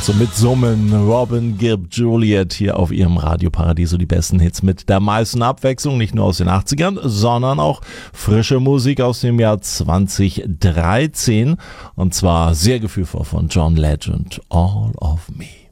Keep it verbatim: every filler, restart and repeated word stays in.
So mit Summen, Robin Gibb, Juliet hier auf ihrem Radio Paradiso, die besten Hits mit der meisten Abwechslung, nicht nur aus den achtzigern, sondern auch frische Musik aus dem Jahr zwanzig dreizehn und zwar sehr gefühlvoll von John Legend, All of Me.